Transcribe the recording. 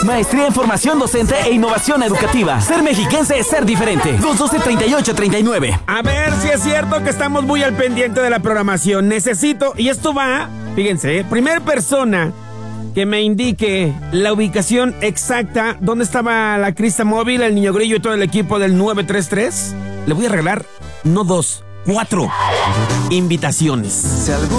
Maestría en formación docente e innovación educativa. Ser mexiquense es ser diferente. 212-3839. A ver si es cierto que estamos muy al pendiente de la programación. Necesito, y esto va, fíjense, primer persona que me indique la ubicación exacta, dónde estaba la Crista Móvil, el Niño Grillo y todo el equipo del 933, le voy a regalar, no 2, 4 invitaciones.